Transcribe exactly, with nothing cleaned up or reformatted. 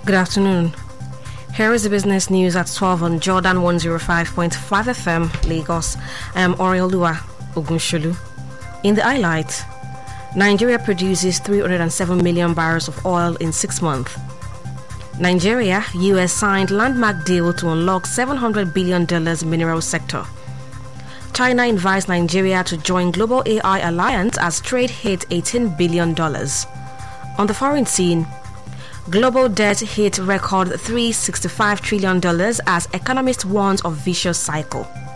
Good afternoon. Here is the business news at twelve on Jordan one oh five point five F M, Lagos. I am Oriolua Ogunshulu. In the highlight, Nigeria produces three hundred seven million barrels of oil in six months. Nigeria, U S signed landmark deal to unlock seven hundred billion dollars mineral sector. China invites Nigeria to join Global A I Alliance as trade hit eighteen billion dollars. On the foreign scene, global debt hit record three hundred sixty-five trillion dollars as economists warn of vicious cycle.